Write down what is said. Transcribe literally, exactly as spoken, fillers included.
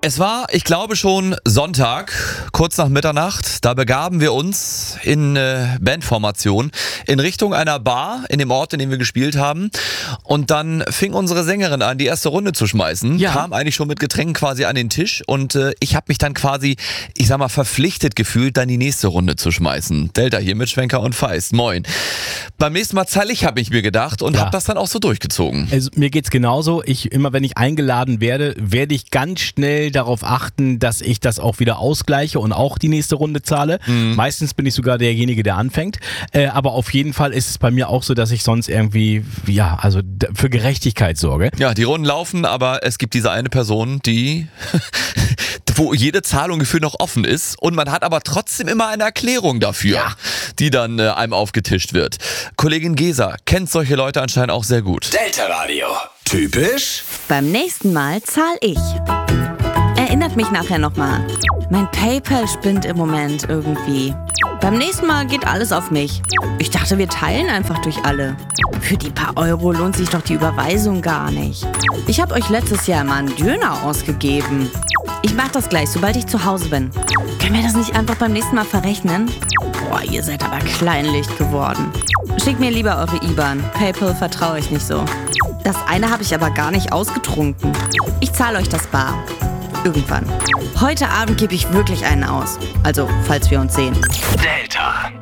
Es war, ich glaube schon Sonntag, kurz nach Mitternacht. Da begaben wir uns in äh, Bandformation in Richtung einer Bar in dem Ort, in dem wir gespielt haben. Und dann fing unsere Sängerin an, die erste Runde zu schmeißen. Ja. Kam eigentlich schon mit Getränken quasi an den Tisch. Und äh, ich habe mich dann quasi, ich sag mal, verpflichtet gefühlt, dann die nächste Runde zu schmeißen. Delta hier mit Schwenker und Feist. Moin. Beim nächsten Mal zahle ich, habe ich mir gedacht und Ja. habe das dann auch so durchgezogen. Also mir geht's genauso. Ich, immer wenn ich eingeladen werde, werde ich ganz schnell darauf achten, dass ich das auch wieder ausgleiche und auch die nächste Runde zahle. Mhm. Meistens bin ich sogar derjenige, der anfängt. Äh, aber auf jeden Fall ist es bei mir auch so, dass ich sonst irgendwie, ja, also d- für Gerechtigkeit sorge. Ja, die Runden laufen, aber es gibt diese eine Person, die, wo jede Zahlung gefühlt noch offen ist und man hat aber trotzdem immer eine Erklärung dafür, Ja. die dann äh, einem aufgetischt wird. Kollegin Gesa kennt solche Leute anscheinend auch sehr gut. Delta Radio. Typisch? Beim nächsten Mal zahl ich. Erinnert mich nachher nochmal. Mein PayPal spinnt im Moment irgendwie. Beim nächsten Mal geht alles auf mich. Ich dachte, wir teilen einfach durch alle. Für die paar Euro lohnt sich doch die Überweisung gar nicht. Ich habe euch letztes Jahr mal einen Döner ausgegeben. Ich mach das gleich, sobald ich zu Hause bin. Können wir das nicht einfach beim nächsten Mal verrechnen? Boah, ihr seid aber kleinlicht geworden. Schickt mir lieber eure I B A N. PayPal vertraue ich nicht so. Das eine habe ich aber gar nicht ausgetrunken. Ich zahle euch das bar. Irgendwann. Heute Abend gebe ich wirklich einen aus. Also, falls wir uns sehen. Delta.